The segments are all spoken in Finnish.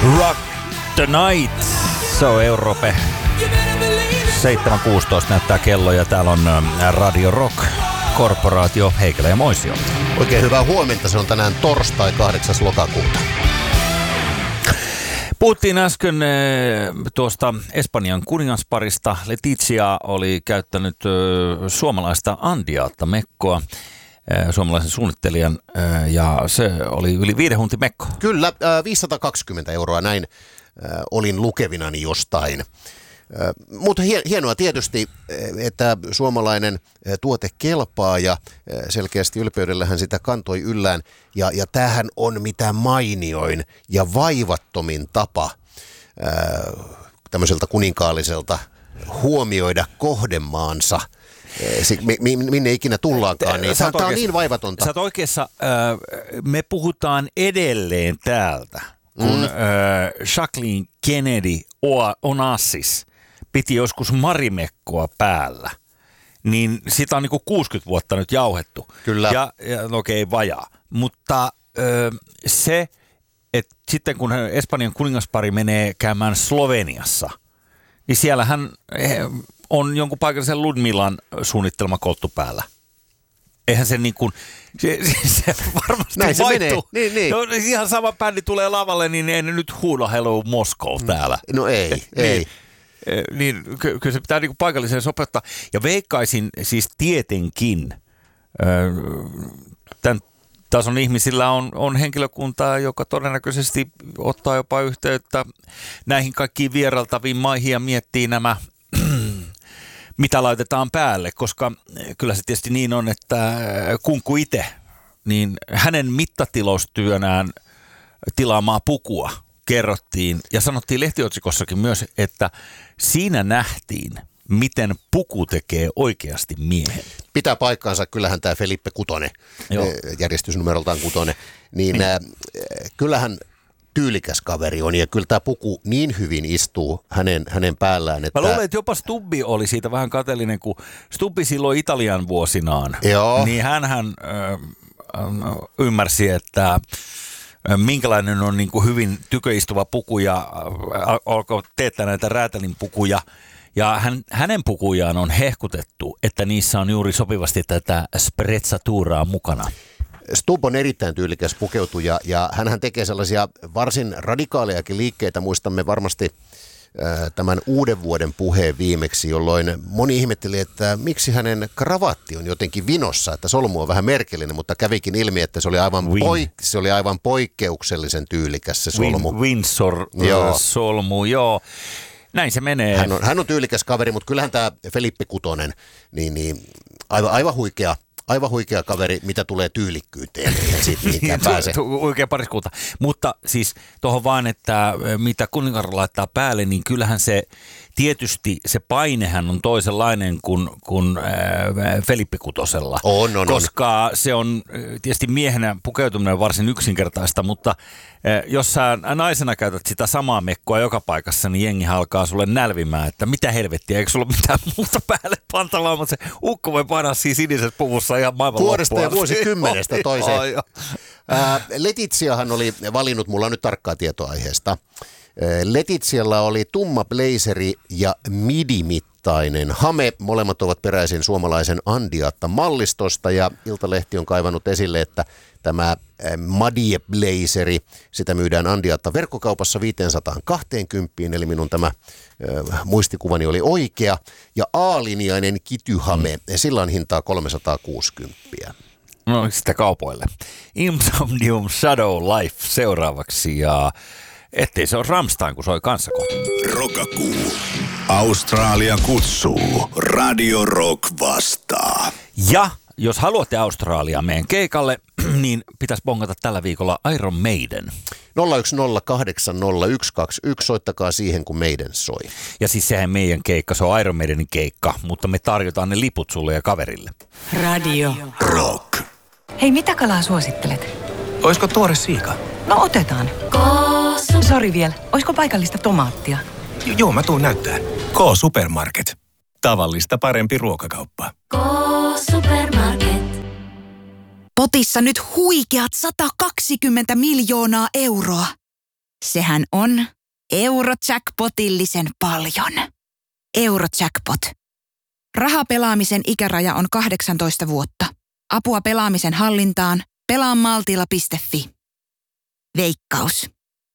Rock the Night. Se on Euroope. 7.16 näyttää kello ja täällä on Radio Rock, Korporaatio, Heikelä ja Moisio. Oikein hyvää huomenta, se on tänään torstai 8. lokakuuta. Puhuttiin äsken tuosta Espanjan kuningasparista. Letizia oli käyttänyt suomalaista Andiatta-mekkoa, suomalaisen suunnittelijan, ja se oli yli 5 huntin mekko. Kyllä, 520 €, näin olin lukevinani jostain. Mutta hienoa tietysti, että suomalainen tuote kelpaa ja selkeästi ylpeydellähän sitä kantoi yllään. Ja tämähän on mitä mainioin ja vaivattomin tapa tämmöiseltä kuninkaalliselta huomioida kohdemaansa. Minne ikinä tullaankaan, niin tämä on niin vaivatonta. Sä oot oikeassa, me puhutaan edelleen täältä, kun Jacqueline Kennedy Onassis piti joskus marimekkoa päällä, niin sitä on niinku 60 vuotta nyt jauhettu. Kyllä. Ja okei, vajaa. Mutta se, että sitten kun Espanjan kuningaspari menee käymään Sloveniassa, niin siellähän on jonkun paikallisen Ludmilan suunnittelema kolttu päällä. Eihän se niin kuin, se varmasti näin se vaihtuu. menee. Niin. No, ihan sama bändi tulee lavalle, niin ei ne nyt huuda Hello Moscow täällä. No ei. Niin, kyllä se pitää niinku paikalliseen sopeuttaa. Ja veikkaisin siis tietenkin, tämän tason ihmisillä on henkilökuntaa, joka todennäköisesti ottaa jopa yhteyttä näihin kaikkiin vierailtaviin maihin ja miettii nämä, mitä laitetaan päälle. Koska kyllä se tietysti niin on, että Kunku itse, niin hänen mittatiloustyönään tilaamaa pukua kerrottiin ja sanottiin lehtiootsikossakin myös, että siinä nähtiin, miten puku tekee oikeasti miehen. Pitää paikkaansa, kyllähän tämä Felipe Kutonen, järjestysnumeroltaan Kutonen, niin kyllähän tyylikäs kaveri on ja kyllä tämä puku niin hyvin istuu hänen päällään. Että mä luulen, että jopa Stubbi oli siitä vähän kateellinen, kun Stubbi silloin Italian vuosinaan, niin hänhän ymmärsi, että minkälainen on niin kuin hyvin tyköistuva puku ja alkoi teettää näitä räätälin pukuja. Ja hänen pukujaan on hehkutettu, että niissä on juuri sopivasti tätä sprezzatura mukana. Stubb on erittäin tyylikäs pukeutuja ja hänhän tekee sellaisia varsin radikaalejakin liikkeitä. Muistamme varmasti tämän uuden vuoden puheen viimeksi, jolloin moni ihmetteli, että miksi hänen kravatti on jotenkin vinossa, että solmu on vähän merkillinen, mutta kävikin ilmi, että se oli aivan poikkeuksellisen tyylikäs se solmu. Windsor-solmu, joo. Näin se menee. Hän on tyylikäs kaveri, mutta kyllähän tämä Felipe Kutonen, niin aivan huikea kaveri, mitä tulee tyylikkyyteen, eihän siitä mihinkään pääse. Oikea pariskunta. Mutta siis tuohon vaan, että mitä kuningatar laittaa päälle, niin kyllähän se tietysti se painehän on toisenlainen kuin Felipe Kutosella. Koska se on tietysti miehenä pukeutuminen varsin yksinkertaista, mutta jos sä naisena käytät sitä samaa mekkoa joka paikassa, niin jengi alkaa sulle nälvimään, että mitä helvettiä, eikö sulla mitään muuta päälle pantavaa, mutta se ukko voi painaa siinä sinisessä puvussa ihan maailman vuodesta ja vuosikymmenestä toiseen. Letiziahan oli valinnut, mulla on nyt tarkkaa tietoa aiheesta. Letizialla oli tumma blazeri ja midimittainen hame. Molemmat ovat peräisin suomalaisen Andiatta-mallistosta ja Iltalehti on kaivannut esille, että tämä Madie blazeri, sitä myydään Andiatta verkkokaupassa 520, eli minun tämä muistikuvani oli oikea. Ja A-linjainen kityhame, sillä on hintaa 360. No sitä kaupoille. Insomnium Shadow Life seuraavaksi ja ettei se ole Rammstein, kun soi kanssa kohta. Rokakuu. Australia kutsuu. Radio Rock vastaa. Ja jos haluatte Australiaan meidän keikalle, niin pitäisi bongata tällä viikolla Iron Maiden. 010800121, soittakaa siihen, kun Maiden soi. Ja siis sehän meidän keikka, se on Iron Maidenin keikka, mutta me tarjotaan ne liput sulle ja kaverille. Radio Rock. Hei, mitä kalaa suosittelet? Oisko tuore siika? No otetaan. Sori vielä, oisko paikallista tomaattia? Joo, mä tuun näyttää. K-Supermarket. Tavallista parempi ruokakauppa. K-Supermarket. Potissa nyt huikeat 120 miljoonaa euroa. Sehän on Eurojackpotillisen paljon. Eurojackpot. Rahapelaamisen ikäraja on 18 vuotta. Apua pelaamisen hallintaan. Pelaamaltilla.fi. Veikkaus.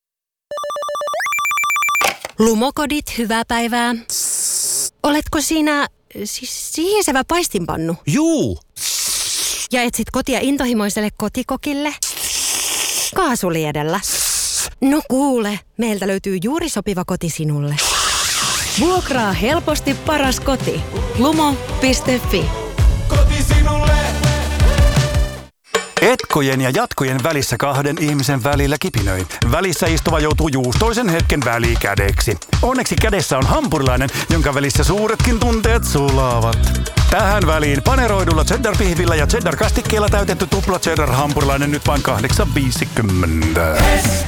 Lumokodit, hyvää päivää. Oletko sinä sihisevä paistinpannu? Juu. Ja etsit kotia intohimoiselle kotikokille? Kaasuliedellä. No kuule, meiltä löytyy juuri sopiva koti sinulle. Vuokraa helposti paras koti. Lumo.fi. Koti sinulle. Etkojen ja jatkojen välissä kahden ihmisen välillä kipinöi. Välissä istuva joutuu juustoisen hetken välikädeksi. Onneksi kädessä on hampurilainen, jonka välissä suuretkin tunteet sulaavat. Tähän väliin paneroidulla cheddar-pihvillä ja cheddar-kastikkeella täytetty tupla cheddar-hampurilainen nyt vain 8,50.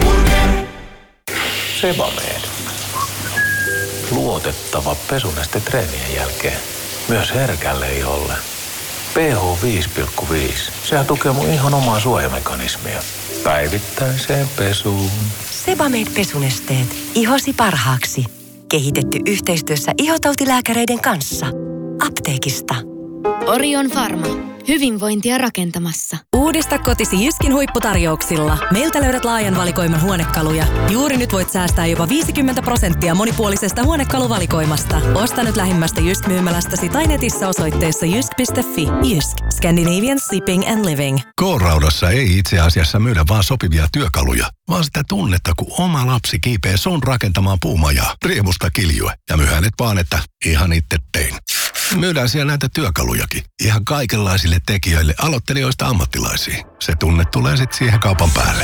Sebamed. Luotettava pesuneste treenien jälkeen. Myös herkälle iholle. pH 5,5. Sehän tukee mun ihon omaa suojamekanismia. Päivittäiseen pesuun. Sebamed pesunesteet. Ihosi parhaaksi. Kehitetty yhteistyössä ihotautilääkäreiden kanssa. Apteekista. Orion Pharma. Hyvinvointia rakentamassa. Uudista kotisi Jyskin huipputarjouksilla. Meiltä löydät laajan valikoiman huonekaluja. Juuri nyt voit säästää jopa 50% monipuolisesta huonekaluvalikoimasta. Osta nyt lähimmästä Jysk-myymälästäsi tai netissä osoitteessa jysk.fi. Jysk. Scandinavian Shipping and Living. K-Raudassa ei itse asiassa myydä vaan sopivia työkaluja, vaan sitä tunnetta, kun oma lapsi kiipee sun rakentamaan puumajaa, riemusta kiljue ja myhänet vaan, että ihan itse tein. Myydään siellä näitä työkalujakin. Ihan kaikenlaisille tekijöille, aloittelijoista ammattilaisiin. Se tunne tulee sitten siihen kaupan päälle.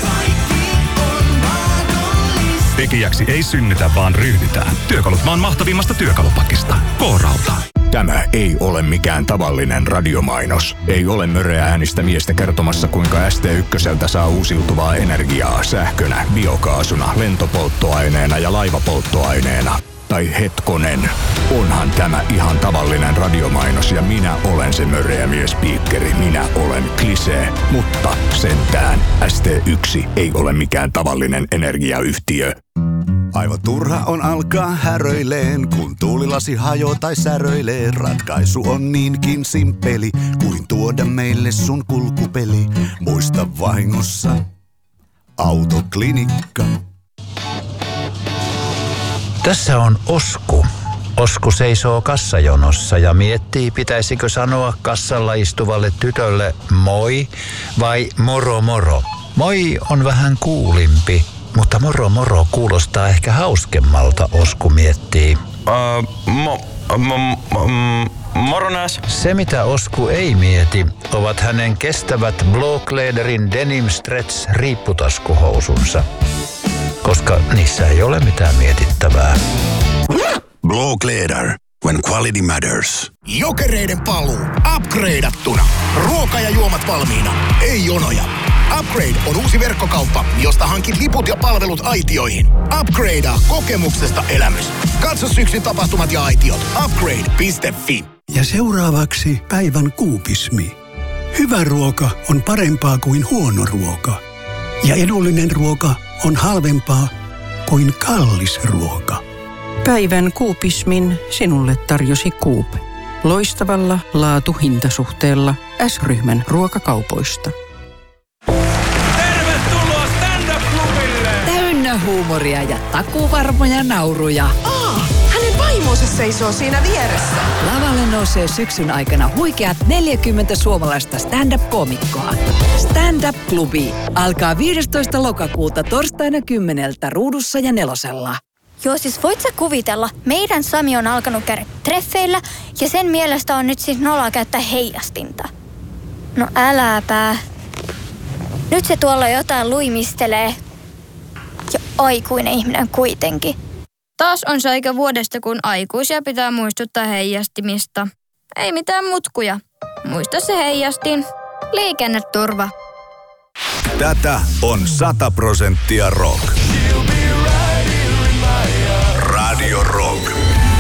Tekijäksi ei synnytä, vaan ryhdytään. Työkalut maan mahtavimmasta työkalupakista. K-Rauta. Tämä ei ole mikään tavallinen radiomainos. Ei ole möreä äänistä miestä kertomassa, kuinka ST1 saa uusiutuvaa energiaa sähkönä, biokaasuna, lentopolttoaineena ja laivapolttoaineena. Tai hetkonen, onhan tämä ihan tavallinen radiomainos ja minä olen se möreä miespiikkeri. Minä olen Klisee, mutta sentään ST1 ei ole mikään tavallinen energiayhtiö. Aivan turha on alkaa häröileen, kun tuulilasi hajoo tai säröilee. Ratkaisu on niinkin simppeli, kuin tuoda meille sun kulkupeli. Muista vahingossa Autoklinikka. Tässä on Osku. Osku seisoo kassajonossa ja miettii, pitäisikö sanoa kassalla istuvalle tytölle moi vai moro moro. Moi on vähän kuulimpi, mutta moro moro kuulostaa ehkä hauskemmalta, Osku miettii. Moronas. Se mitä Osku ei mieti, ovat hänen kestävät Blåkläderin Denim Stretch riipputaskuhousunsa. Koska niissä ei ole mitään mietittävää. Blåkläder, when quality matters. Jokereiden paluu. Upgradeattuna. Ruoka ja juomat valmiina. Ei jonoja. Upgrade on uusi verkkokauppa, josta hankit liput ja palvelut aitioihin. Upgradea kokemuksesta elämys. Katso syksyn tapahtumat ja aitiot. Upgrade.fi. Ja seuraavaksi päivän kuupismi. Hyvä ruoka on parempaa kuin huono ruoka. Ja edullinen ruoka on halvempaa kuin kallis ruoka. Päivän kuupismin sinulle tarjosi Coop. Loistavalla laatu-hintasuhteella S-ryhmän ruokakaupoista. Tervetuloa stand-up-klubille! Täynnä huumoria ja takuvarmoja nauruja. Hänen vaimonsa seisoo siinä vieressä. Lavalle nousee syksyn aikana huikeat 40 suomalaista stand-up-koomikkoa. Stand-up-klubi alkaa 15. lokakuuta torstaina 10 Ruudussa ja 4. Joo, siis voit sä kuvitella, meidän Sami on alkanut käydä treffeillä ja sen mielestä on nyt siis noloa käyttää heijastinta. No äläpä. Nyt se tuolla jotain luimistelee. Ja aikuinen ihminen kuitenkin. Taas on se aika vuodesta, kun aikuisia pitää muistuttaa heijastimista. Ei mitään mutkuja. Muista se heijastin. Liikenneturva. Tätä on 100% rock.